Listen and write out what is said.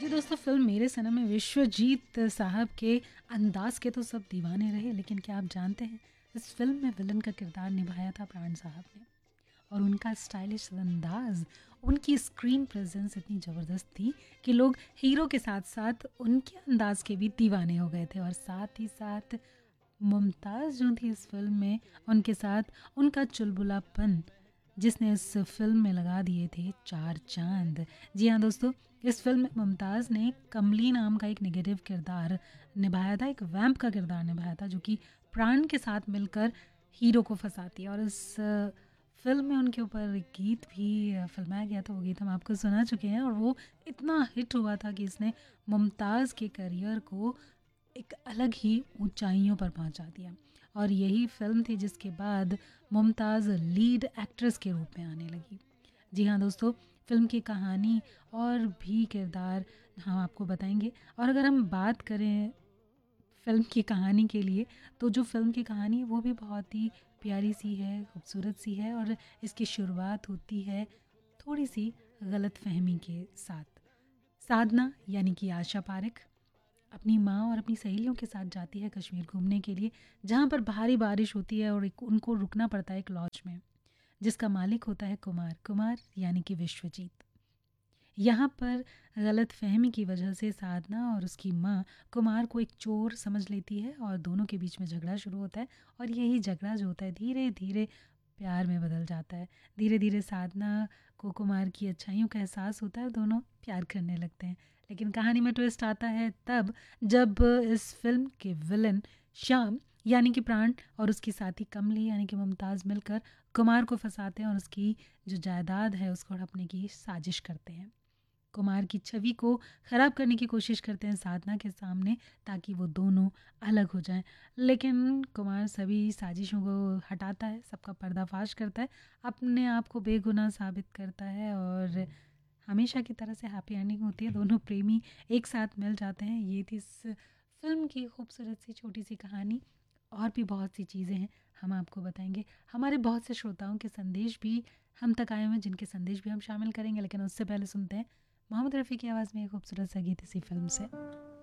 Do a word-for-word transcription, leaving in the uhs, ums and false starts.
दोस्तों फ़िल्म मेरे सनम में विश्वजीत साहब के अंदाज़ के तो सब दीवाने रहे, लेकिन क्या आप जानते हैं इस फ़िल्म में विलन का किरदार निभाया था प्राण साहब ने। और उनका स्टाइलिश अंदाज़, उनकी स्क्रीन प्रेजेंस इतनी ज़बरदस्त थी कि लोग हीरो के साथ-साथ उनके अंदाज़ के भी दीवाने हो गए थे। और साथ ही साथ मुमताज़ जो थी इस फ़िल्म में, उनके साथ उनका चुलबुलापन जिसने इस फ़िल्म में लगा दिए थे चार चाँद। जी हाँ दोस्तों, इस फ़िल्म में मुमताज़ ने कमली नाम का एक नेगेटिव किरदार निभाया था, एक वैम्प का किरदार निभाया था जो कि प्राण के साथ मिलकर हीरो को फँसाती है। और इस अ, फ़िल्म में उनके ऊपर एक गीत भी अ, फ़िल्माया गया था, वो गीत हम आपको सुना चुके हैं और वो इतना हिट हुआ था कि इसने मुमताज़ के करियर को एक अलग ही ऊंचाइयों पर पहुंचा दिया। और यही फिल्म थी जिसके बाद मुमताज़ लीड एक्ट्रेस के रूप में आने लगी। जी हाँ दोस्तों, फिल्म की कहानी और भी किरदार हम आपको बताएंगे। और अगर हम बात करें फ़िल्म की कहानी के लिए, तो जो फ़िल्म की कहानी है वो भी बहुत ही प्यारी सी है, खूबसूरत सी है। और इसकी शुरुआत होती है थोड़ी सी गलत फहमी के साथ। साधना यानी कि आशा पारेख अपनी माँ और अपनी सहेलियों के साथ जाती है कश्मीर घूमने के लिए, जहाँ पर भारी बारिश होती है और एक उनको रुकना पड़ता है एक लॉज में, जिसका मालिक होता है कुमार कुमार यानी कि विश्वजीत। यहाँ पर गलत फहमी की वजह से साधना और उसकी माँ कुमार को एक चोर समझ लेती है और दोनों के बीच में झगड़ा शुरू होता है। और यही झगड़ा जो होता है धीरे धीरे प्यार में बदल जाता है। धीरे धीरे साधना को कुमार की अच्छाइयों का एहसास होता है, दोनों प्यार करने लगते हैं। लेकिन कहानी में ट्विस्ट आता है तब जब इस फिल्म के विलन श्याम यानी कि प्राण और उसकी साथी कमली यानी कि मुमताज़ मिलकर कुमार को फंसाते हैं और उसकी जो जायदाद है उसको हड़पने की साजिश करते हैं। कुमार की छवि को ख़राब करने की कोशिश करते हैं साधना के सामने, ताकि वो दोनों अलग हो जाएं। लेकिन कुमार सभी साजिशों को हटाता है, सबका पर्दाफाश करता है, अपने आप को बेगुनाह साबित करता है और हमेशा की तरह से हैप्पी एंडिंग होती है। दोनों प्रेमी एक साथ मिल जाते हैं। ये थी इस फिल्म की खूबसूरत सी छोटी सी कहानी। और भी बहुत सी चीज़ें हैं हम आपको बताएंगे। हमारे बहुत से श्रोताओं के संदेश भी हम तक आए हुए हैं, जिनके संदेश भी हम शामिल करेंगे। लेकिन उससे पहले सुनते हैं मोहम्मद रफ़ी की आवाज़ में एक खूबसूरत सा गीत इसी फिल्म से।